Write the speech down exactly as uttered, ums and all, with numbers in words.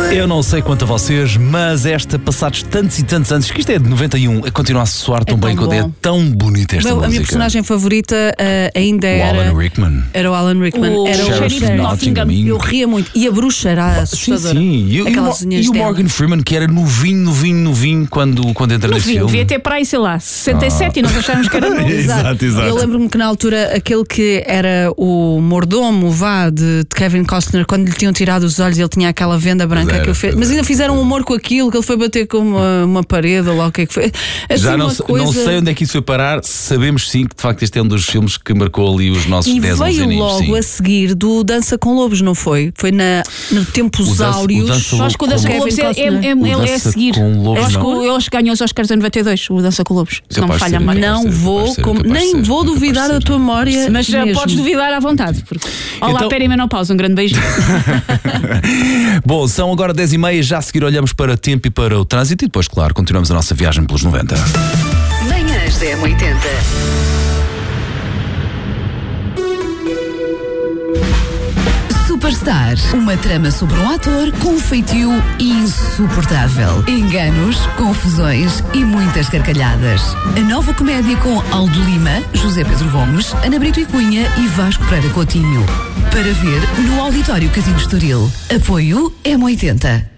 Eu não sei quanto a vocês, mas esta, passados tantos e tantos anos, que isto é de noventa e um, continua a soar tão, É bem tão quando é bom. tão bonita esta Meu, música. a minha personagem favorita uh, ainda O era. Alan Rickman. Era o Alan Rickman. O era Sheriff o de Nottingham. Eu ria muito. E a bruxa era Sim, assustadora. sim. E, o- Aquelas e, o, unhas e o dela. Morgan Freeman, que era novinho, novinho, novinho quando, quando entra No nesse fim, filme. devia ter para aí, sei lá, sessenta e sete e nós achámos que era novo. Exato, exato. Eu lembro-me que na altura aquele que era o mordomo, vá, de, de Kevin Costner, quando lhe tinham tirado os olhos, ele tinha aquela venda branca Era, que eu fez. pois Mas ainda era, fizeram um humor com aquilo, que ele foi bater com uma, uma parede ou lá o que é que foi. Assim, Já não, uma se- coisa... não sei onde é que isso foi parar. Sabemos sim que de facto este é um dos filmes que marcou ali os nossos E dez, onze veio aninhos. logo sim. a seguir do Dança com Lobos, não foi? Foi na, no Tempos O Dança- o Áureos. Dança Eu acho que o Dança com Kevin Lobos é, é, Costner. é, O ele é a Dança seguir. com Lobos, Eu acho que não? o- eu acho que ganhou os Oscars em noventa e dois, o Dança com Lobos. Se não me Capaz de falha a ser, memória. capaz Não de ser, vou, capaz de ser, com- capaz de nem ser, vou capaz de duvidar ser. da tua memória. Mas já mesmo. podes duvidar à vontade. Porque... Olá, Então- perimenopausa, um grande beijinho. Bom, são agora dez e meia, já a seguir olhamos para o tempo e para o trânsito e depois, claro, continuamos a nossa viagem pelos noventa. Manhãs da M oitenta. Superstar. Uma trama sobre um ator com um feitio insuportável. Enganos, confusões e muitas gargalhadas. A nova comédia com Aldo Lima, José Pedro Gomes, Ana Brito e Cunha e Vasco Pereira Coutinho. Para ver no Auditório Casino Estoril. Apoio M oitenta.